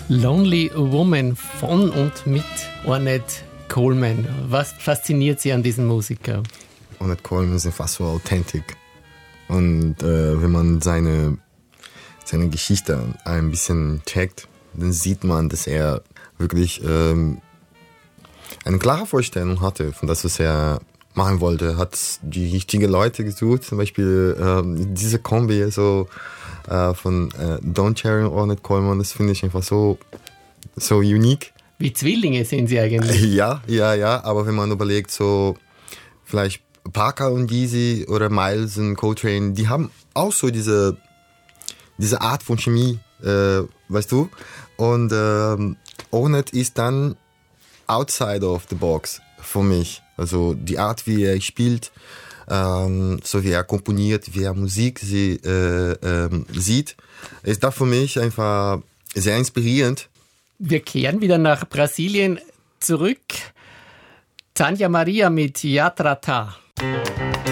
Lonely Woman von und mit Ornette Coleman. Was fasziniert Sie an diesem Musiker? Ornette Coleman ist einfach so authentisch. Und wenn man seine Geschichte ein bisschen checkt, dann sieht man, dass er wirklich eine klare Vorstellung hatte von das, was er machen wollte. Hat die richtigen Leute gesucht, zum Beispiel diese Kombi so von Don Cherry und Ornette Coleman, das finde ich einfach so unique. Wie Zwillinge sind sie eigentlich. Ja, aber wenn man überlegt, so vielleicht Parker und Yeezy oder Miles und Coltrane, die haben auch so diese Art von Chemie, weißt du? Und Ornette ist dann outside of the box für mich. Also die Art, wie er spielt, so wie er komponiert, wie er Musik sieht, ist da für mich einfach sehr inspirierend. Wir kehren wieder nach Brasilien zurück. Tanja Maria mit Yatrata.